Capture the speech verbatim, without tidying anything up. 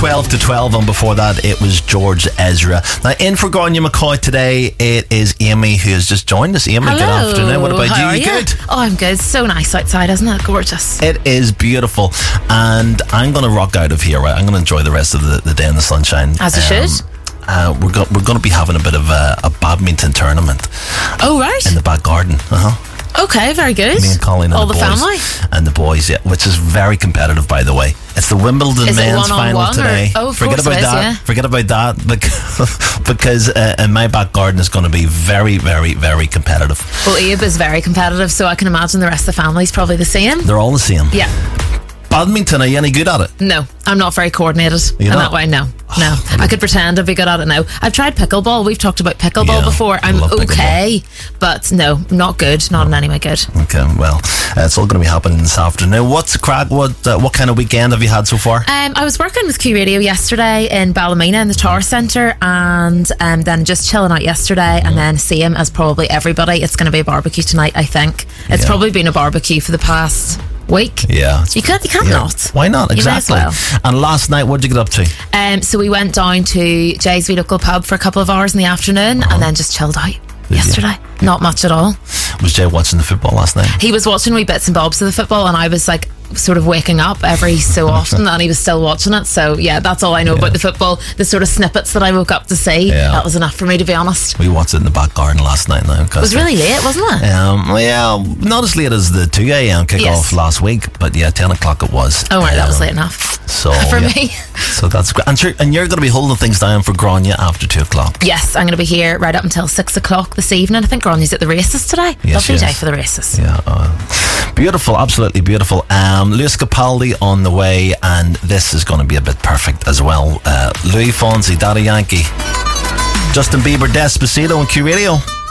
twelve to twelve, and before that it was George Ezra. Now in for Gráinne McCoy today it is Amy who has just joined us. Amy, Hello. good afternoon. What about How you? are You you? good? Oh, I'm good. So nice outside, isn't it? Gorgeous. It is beautiful, and I'm going to rock out of here, right? I'm going to enjoy the rest of the, the day in the sunshine. As you Um, should. Uh, we're go- we're going to be having a bit of a, a badminton tournament Oh, right. in the back garden. Uh-huh. Okay, very good. Me and Colleen and All the, the boys. family. And the boys, yeah, which is very competitive, by the way. It's the Wimbledon Is it men's final one-on-one or- today. Oh, of Forget course about it is, that. yeah. Forget about that because, because uh, in my back garden is going to be very, very, very competitive. Well, Abe is very competitive, so I can imagine the rest of the family's probably the same. They're all the same. Yeah. Badminton, are you any good at it? No, I'm not very coordinated in You're that not? way. No, no. I could pretend to be good at it now. I've tried pickleball. We've talked about pickleball Yeah, before. I I'm love pickleball. okay, but no, not good. Not in any way good. Okay, well, uh, it's all going to be happening this afternoon. What's the crack? What uh, what kind of weekend have you had so far? Um, I was working with Q Radio yesterday in Ballymena in the Tower Centre, and um, then just chilling out yesterday, and then same as probably everybody. It's going to be a barbecue tonight, I think. It's Yeah. probably been a barbecue for the past week. Yeah. You can't, you can't Yeah. not. Why not? You may as Exactly. well. And last night, what did you get up to? Um, so we went down to Jay's wee local pub for a couple of hours in the afternoon, and then just chilled out yesterday. Not much at all. Was Jay watching the football last night? He was watching wee bits and bobs of the football, and I was like sort of waking up every so often, and he was still watching it. So yeah, that's all I know about the football. The sort of snippets that I woke up to see, Yeah. that was enough for me, to be honest. We watched it in the back garden last night now. It was really late, wasn't it? Um, well, yeah, not as late as the two a.m. kickoff Yes. last week, but yeah, ten o'clock it was. Oh right, that was Um, late enough So for yeah. me. So that's great. And, sure, and you're going to be holding things down for Gráinne after two o'clock. Yes, I'm going to be here right up until six o'clock this evening. I think Gráinne's at the races today. Yes, Lovely yes. day for the races. Yeah, uh, beautiful, absolutely beautiful. Um, Lewis Capaldi on the way, and this is going to be a bit perfect as well. Uh, Louis Fonsi, Daddy Yankee, Justin Bieber, Despacito on Q Radio.